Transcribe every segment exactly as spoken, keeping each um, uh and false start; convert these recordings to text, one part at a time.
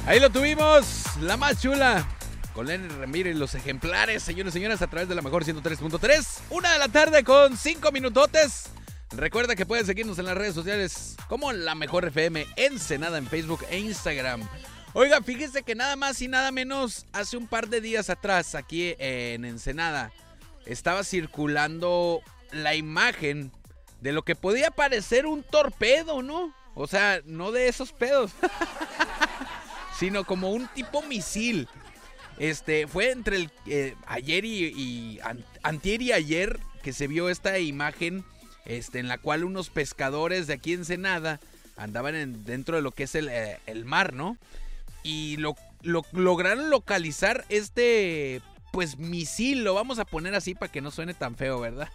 Ahí lo tuvimos, la más chula. Con Lenny Ramírez, los ejemplares, señores y señoras, a través de la mejor ciento tres punto tres. Una de la tarde con cinco minutotes. Recuerda que puedes seguirnos en las redes sociales como La Mejor F M Ensenada en Facebook e Instagram. Oiga, fíjese que nada más y nada menos hace un par de días atrás aquí en Ensenada estaba circulando la imagen de lo que podía parecer un torpedo, ¿no? O sea, no de esos pedos, sino como un tipo misil. Este, fue entre el eh, ayer y, y an, antier y ayer que se vio esta imagen, este, en la cual unos pescadores de aquí en Ensenada andaban en, dentro de lo que es el, eh, el mar, ¿no? Y lo, lo lograron localizar este, pues, misil, lo vamos a poner así para que no suene tan feo, ¿verdad?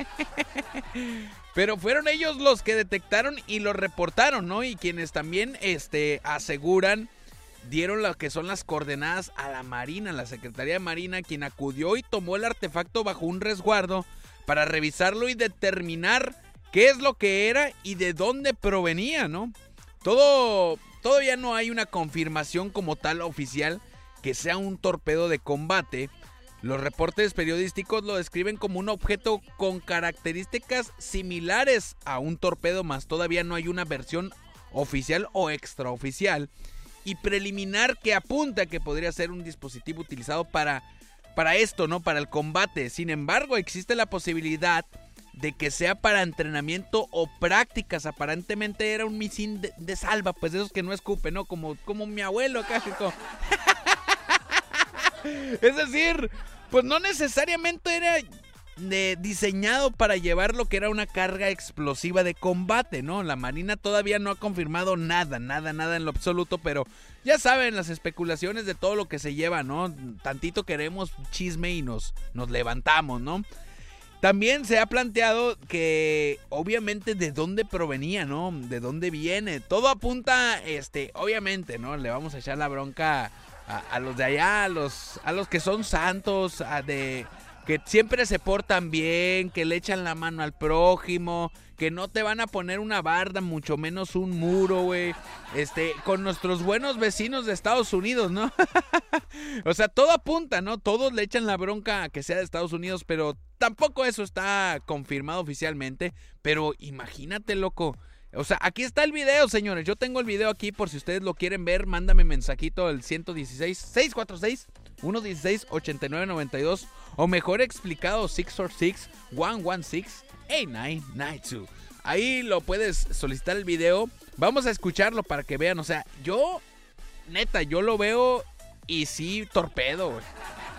Pero fueron ellos los que detectaron y lo reportaron, ¿no? Y quienes también, este, aseguran, dieron lo que son las coordenadas a la Marina, la Secretaría de Marina, quien acudió y tomó el artefacto bajo un resguardo para revisarlo y determinar qué es lo que era y de dónde provenía, ¿no? Todo, todavía no hay una confirmación como tal oficial que sea un torpedo de combate. Los reportes periodísticos lo describen como un objeto con características similares a un torpedo, más todavía no hay una versión oficial o extraoficial y preliminar que apunta que podría ser un dispositivo utilizado para, para esto, ¿no? Para el combate. Sin embargo, existe la posibilidad de que sea para entrenamiento o prácticas. Aparentemente era un misil de, de salva, pues de esos que no escupen, ¿no? Como, como mi abuelo, casi como... Es decir, pues no necesariamente era de, diseñado para llevar lo que era una carga explosiva de combate, ¿no? La Marina todavía no ha confirmado nada, nada, nada en lo absoluto, pero ya saben las especulaciones de todo lo que se lleva, ¿no? Tantito queremos chisme y nos, nos levantamos, ¿no? También se ha planteado que obviamente de dónde provenía, ¿no? De dónde viene. Todo apunta, este, obviamente, ¿no? Le vamos a echar la bronca a, a los de allá, a los, a los que son santos, a de... que siempre se portan bien, que le echan la mano al prójimo, que no te van a poner una barda, mucho menos un muro, güey. Este, con nuestros buenos vecinos de Estados Unidos, ¿no? O sea, todo apunta, ¿no? Todos le echan la bronca a que sea de Estados Unidos, pero tampoco eso está confirmado oficialmente. Pero imagínate, loco. O sea, aquí está el video, señores. Yo tengo el video aquí por si ustedes lo quieren ver. Mándame mensajito al ciento dieciséis, seiscientos cuarenta y seis, ciento dieciséis, ochenta y nueve noventa y dos. O mejor explicado, seis cuatro seis, uno uno seis, ocho nueve nueve dos. Ahí lo puedes solicitar el video. Vamos a escucharlo para que vean. O sea, yo, neta, yo lo veo y sí, torpedo, güey.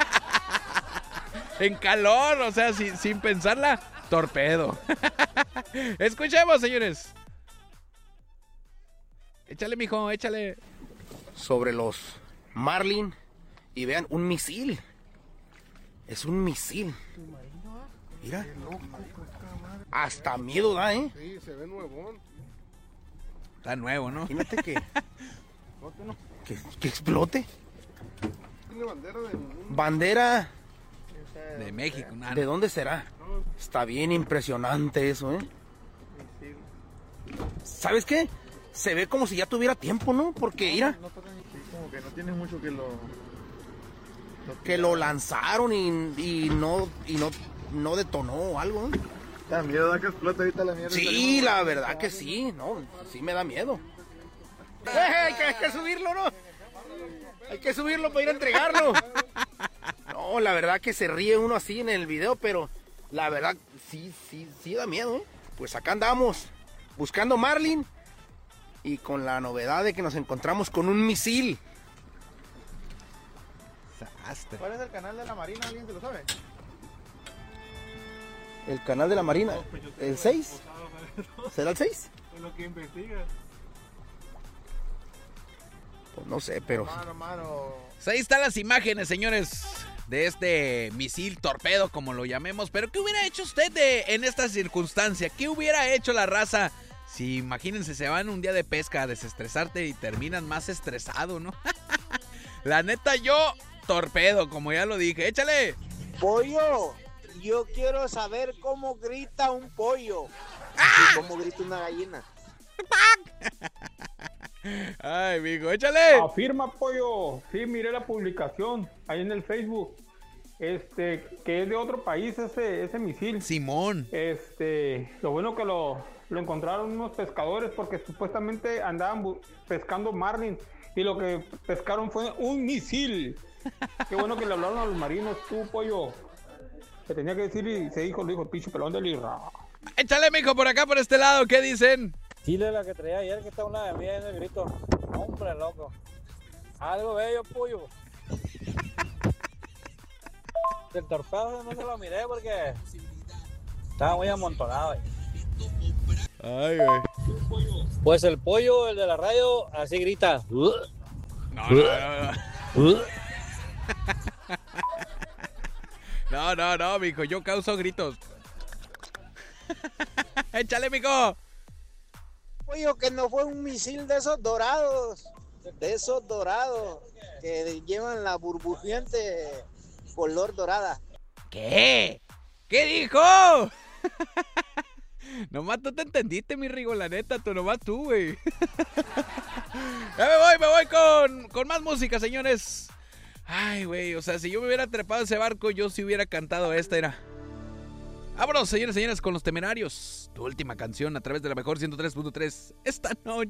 En calor, o sea, sin, sin pensarla, torpedo. Escuchemos, señores. Échale, mijo, échale. Sobre los Marlin y vean, un misil. Es un misil. Mira. Hasta miedo da, ¿eh? Sí, se ve nuevón. Está nuevo, ¿no? Imagínate que... que, que explote. Tiene bandera de... Bandera... De México, nada. ¿De dónde será? Está bien impresionante eso, ¿eh? ¿Sabes qué? Se ve como si ya tuviera tiempo, ¿no? Porque, mira... Como que no tiene mucho que lo... Que lo lanzaron y, y no y no, no detonó o algo, ¿no? Da miedo, da que explote ahorita la mierda. Sí, la verdad que sí, no, sí me da miedo. ¡Eh, hay, que, hay que subirlo, ¿no? Hay que subirlo para ir a entregarlo. No, la verdad que se ríe uno así en el video, pero la verdad sí, sí, sí da miedo, ¿eh? Pues acá andamos buscando Marlin y con la novedad de que nos encontramos con un misil. ¿Cuál es el canal de la Marina? ¿Alguien se lo sabe? El canal de la Marina, ¿el seis? ¿Será el seis? Es lo que investiga. Pues no sé, pero... Mano, mano. Pues ahí están las imágenes, señores, de este misil torpedo, como lo llamemos. Pero ¿qué hubiera hecho usted de, en esta circunstancia? ¿Qué hubiera hecho la raza? Si imagínense, se van un día de pesca a desestresarte y terminan más estresado, ¿no? La neta, yo... torpedo, como ya lo dije. ¡Échale! Pollo, yo quiero saber cómo grita un pollo. ¡Ah! Y cómo grita una gallina. Ay, mijo, échale. Afirma, pollo. Sí, miré la publicación ahí en el Facebook. Este, que es de otro país ese, ese misil. Simón. Este, lo bueno que lo, lo encontraron unos pescadores porque supuestamente andaban bu- pescando marlin y lo que pescaron fue un misil. Qué bueno que le hablaron a los marinos, tú, pollo. Se tenía que decir y se dijo, lo dijo el pinche pelón del Irra. Échale, mijo, por acá, por este lado, ¿qué dicen? Chile la que traía ayer que está una de mí en el grito. Hombre, loco. Algo bello, pollo. El torpedo no se lo miré porque estaba muy amontonado. Ay, güey. Pues el pollo, el de la radio, así grita. No, no, no, no. No, no, no, mijo, yo causo gritos. Échale, mijo. Pollo, que no fue un misil de esos dorados, de esos dorados que llevan la burbujeante color dorada. ¿Qué? ¿Qué dijo? Nomás tú te entendiste, mi Rigo, la neta, tú nomás tú, güey. Ya me voy, me voy con, con más música, señores. Ay, güey, o sea, si yo me hubiera trepado ese barco, yo sí hubiera cantado esta, era. Vámonos, señores y señores, con Los Temerarios. Tu última canción a través de la mejor ciento tres punto tres esta noche.